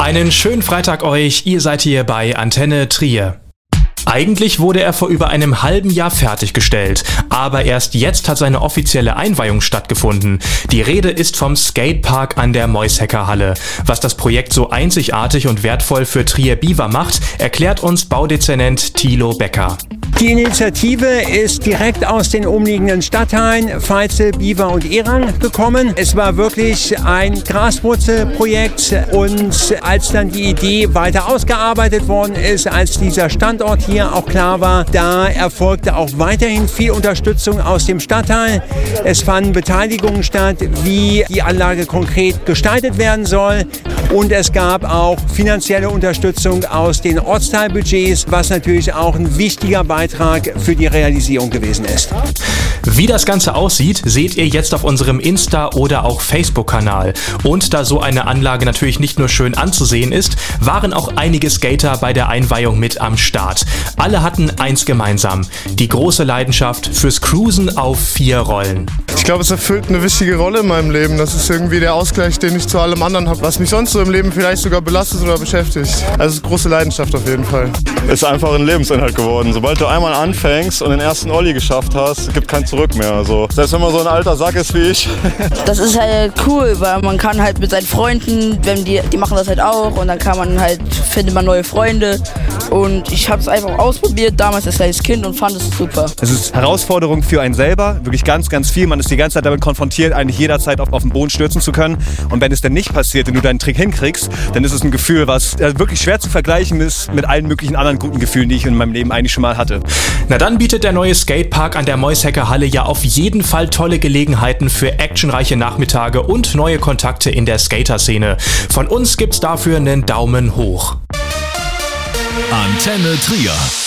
Einen schönen Freitag euch, ihr seid hier bei Antenne Trier. Eigentlich wurde er vor über einem halben Jahr fertiggestellt, aber erst jetzt hat seine offizielle Einweihung stattgefunden. Die Rede ist vom Skatepark an der Moishecker Halle. Was das Projekt so einzigartig und wertvoll für Trier-Biewer macht, erklärt uns Baudezernent Thilo Becker. Die Initiative ist direkt aus den umliegenden Stadtteilen Veitzel, Biewer und Erang gekommen. Es war wirklich ein Graswurzelprojekt und als dann die Idee weiter ausgearbeitet worden ist, als dieser Standort hier auch klar war, da erfolgte auch weiterhin viel Unterstützung aus dem Stadtteil. Es fanden Beteiligungen statt, wie die Anlage konkret gestaltet werden soll und es gab auch finanzielle Unterstützung aus den Ortsteilbudgets, was natürlich auch ein wichtiger Beitrag für die Realisierung gewesen ist. Wie das Ganze aussieht, seht ihr jetzt auf unserem Insta- oder auch Facebook-Kanal. Und da so eine Anlage natürlich nicht nur schön anzusehen ist, waren auch einige Skater bei der Einweihung mit am Start. Alle hatten eins gemeinsam: die große Leidenschaft fürs Cruisen auf 4 Rollen. Ich glaube, es erfüllt eine wichtige Rolle in meinem Leben. Das ist irgendwie der Ausgleich, den ich zu allem anderen habe, was mich sonst so im Leben vielleicht sogar belastet oder beschäftigt. Also es ist große Leidenschaft auf jeden Fall. Es ist einfach ein Lebensinhalt geworden. Sobald du einmal anfängst und den ersten Olli geschafft hast, gibt kein Zurück mehr. Also, selbst wenn man so ein alter Sack ist wie ich. Das ist halt cool, weil man kann halt mit seinen Freunden, wenn die machen das halt auch und dann kann man halt, findet man neue Freunde. Und ich habe es einfach ausprobiert, damals als kleines Kind und fand es super. Es ist Herausforderung für einen selber, wirklich ganz, ganz viel. Man ist die ganze Zeit damit konfrontiert, eigentlich jederzeit auf den Boden stürzen zu können. Und wenn es dann nicht passiert, wenn du deinen Trick hinkriegst, dann ist es ein Gefühl, was wirklich schwer zu vergleichen ist mit allen möglichen anderen guten Gefühlen, die ich in meinem Leben eigentlich schon mal hatte. Na dann bietet der neue Skatepark an der Moishecker Halle ja auf jeden Fall tolle Gelegenheiten für actionreiche Nachmittage und neue Kontakte in der Skater-Szene. Von uns gibt's dafür einen Daumen hoch. Antenne Trier.